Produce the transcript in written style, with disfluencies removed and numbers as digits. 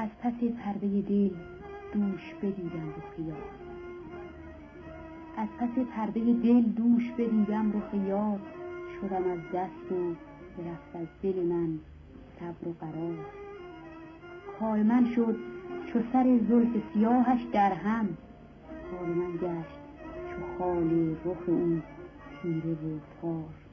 از پس پرده دل دوش بدیدم رخ یار. از پس پرده دل دوش بدیدم رخ یار. شدم از دست و برفت از دل من صبر و قرار. حال من شد چو سر زلف سیاهش در هم. حال من گشت چو خال رخ او تیره و تار.